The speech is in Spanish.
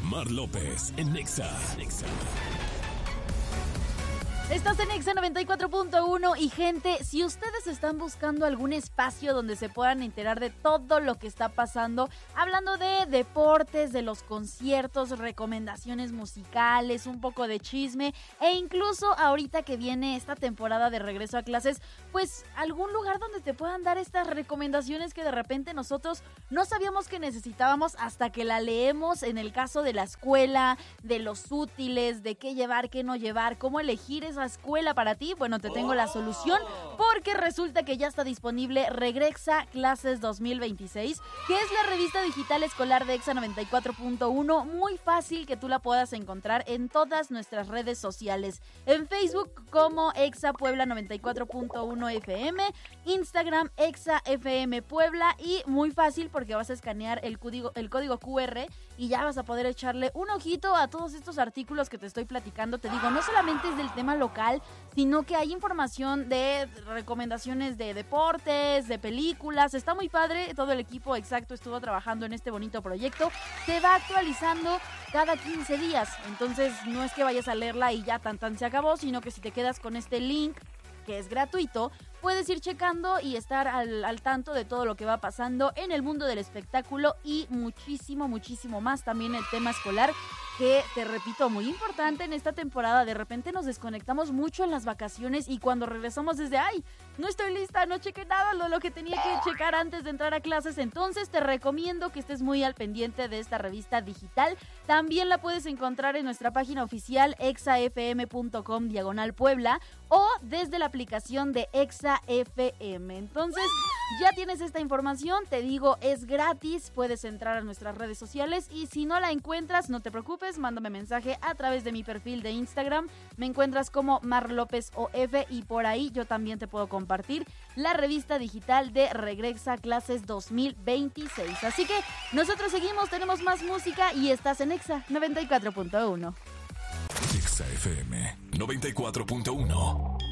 Mar López en Nexa. Estás en Exa 94.1 y gente, si ustedes están buscando algún espacio donde se puedan enterar de todo lo que está pasando, hablando de deportes, de los conciertos, recomendaciones musicales, un poco de chisme e incluso ahorita que viene esta temporada de regreso a clases, pues algún lugar donde te puedan dar estas recomendaciones que de repente nosotros no sabíamos que necesitábamos hasta que la leemos en el caso de la escuela, de los útiles, de qué llevar, qué no llevar, cómo elegir esa escuela para ti. Bueno, te tengo la solución porque resulta que ya está disponible Regresa Clases 2026, que es la revista digital escolar de Exa 94.1, muy fácil que tú la puedas encontrar en todas nuestras redes sociales, en Facebook como Exa Puebla 94.1 FM, Instagram Exa FM Puebla y muy fácil porque vas a escanear el código QR y ya vas a poder echarle un ojito a todos estos artículos que te estoy platicando. Te digo, no solamente es del tema local, sino que hay información de recomendaciones de deportes, de películas. Está muy padre, todo el equipo exacto estuvo trabajando en este bonito proyecto. Se va actualizando cada 15 días, entonces no es que vayas a leerla y ya tan se acabó, sino que si te quedas con este link que es gratuito, puedes ir checando y estar al tanto de todo lo que va pasando en el mundo del espectáculo y muchísimo más. También el tema escolar, que te repito, muy importante en esta temporada. De repente nos desconectamos mucho en las vacaciones y cuando regresamos desde, ay, no estoy lista, no chequé nada de lo que tenía que checar antes de entrar a clases. Entonces te recomiendo que estés muy al pendiente de esta revista digital. También la puedes encontrar en nuestra página oficial exafm.com/Puebla o desde la aplicación de Exa FM. Entonces, ya tienes esta información, te digo, es gratis, puedes entrar a nuestras redes sociales y si no la encuentras, no te preocupes, mándame mensaje a través de mi perfil de Instagram, me encuentras como Mar López OF y por ahí yo también te puedo compartir la revista digital de Regresa Clases 2026. Así que nosotros seguimos, tenemos más música y estás en Exa 94.1. Exa FM 94.1.